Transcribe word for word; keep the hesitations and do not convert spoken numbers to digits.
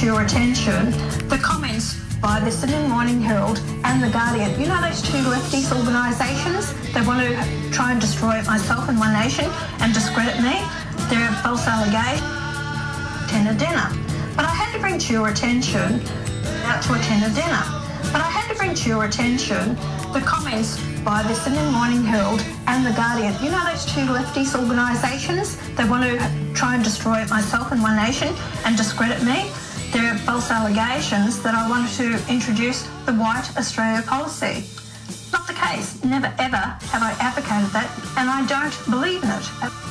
to your attention the comments by the Sydney Morning Herald and The Guardian. You know those two leftist organisations? They want to try and destroy myself and One Nation and discredit me. They're false allegations. Attend a dinner. But I had to bring to your attention, out to attend a dinner. But I had to bring to your attention the comments by the Sydney Morning Herald and The Guardian. You know those two leftist organisations? They want to try and destroy myself and One Nation and discredit me. There are false allegations that I wanted to introduce the White Australia policy. Not the case. Never ever have I advocated that, and I don't believe in it.